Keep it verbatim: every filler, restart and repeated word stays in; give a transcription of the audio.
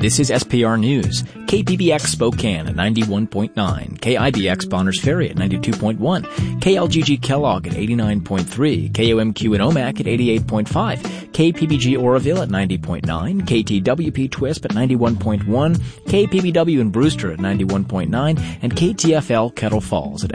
This is S P R News. K P B X Spokane at ninety-one point nine, K I B X Bonners Ferry at ninety-two point one, K L G G Kellogg at eighty-nine point three, K O M Q in Omak at eighty-eight point five, K P B G Oroville at ninety point nine, K T W P Twisp at ninety-one point one, K P B W in Brewster at ninety-one point nine, and K T F L Kettle Falls at